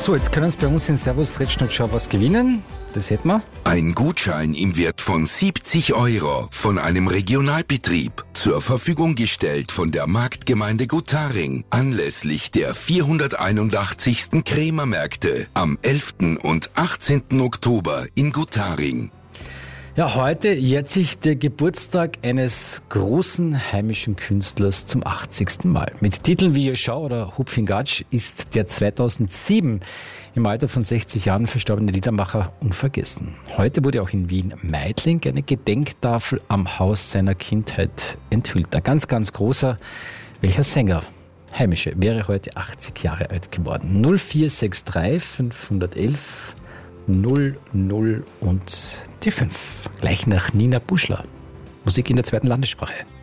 So, jetzt können Sie bei uns in Servus Retschnitschau was gewinnen. Das hätten wir. Ein Gutschein im Wert von 70 € von einem Regionalbetrieb, zur Verfügung gestellt von der Marktgemeinde Gutaring, anlässlich der 481. Krämermärkte am 11. und 18. Oktober in Gutaring. Ja, heute jährt sich der Geburtstag eines großen heimischen Künstlers zum 80. Mal. Mit Titeln wie Jeschau oder Hupfingatsch ist der 2007 im Alter von 60 Jahren verstorbene Liedermacher unvergessen. Heute wurde auch in Wien-Meidling eine Gedenktafel am Haus seiner Kindheit enthüllt. Ein ganz, ganz großer, welcher Sänger, heimische, wäre heute 80 Jahre alt geworden. 0463 511 00 und die 5. Gleich nach Nina Buschler. Musik in der zweiten Landessprache.